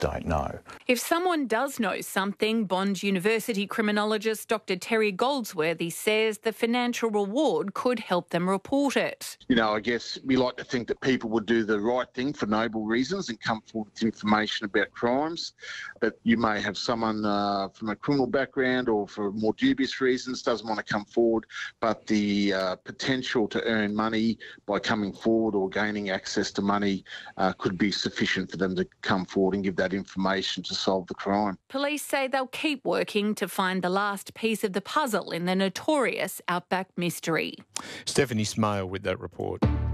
don't know. If someone does know something, Bond University criminologist Dr Terry Goldsworthy says the financial reward could help them report it. You know, I guess we like to think that people would do the right thing for noble reasons and come forward with information about crimes. But you may have someone from a criminal background or for more dubious reasons doesn't want to come forward, but the potential to earn money by coming forward or gaining access to money could be sufficient for them to come forward and give that information to solve the crime. Police say they'll keep working to find the last piece of the puzzle in the notorious Outback mystery. Stephanie Smale with that report.